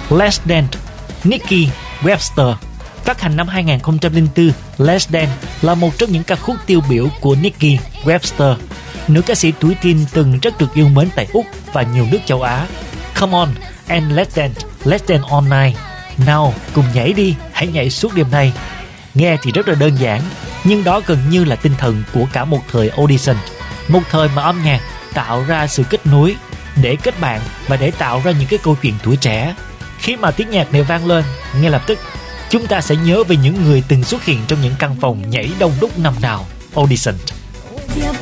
Let's Dance, Nikki Webster. Phát hành năm 2004, Let's Dance là một trong những ca khúc tiêu biểu của Nikki Webster, nữ ca sĩ tuổi teen từng rất được yêu mến tại Úc và nhiều nước châu Á. Come on and let's dance all night. Nào, cùng nhảy đi, hãy nhảy suốt đêm nay. Nghe thì rất là đơn giản, nhưng đó gần như là tinh thần của cả một thời audition, một thời mà âm nhạc tạo ra sự kết nối để kết bạn và để tạo ra những cái câu chuyện tuổi trẻ. Khi mà tiếng nhạc này vang lên, ngay lập tức chúng ta sẽ nhớ về những người từng xuất hiện trong những căn phòng nhảy đông đúc năm nào audition.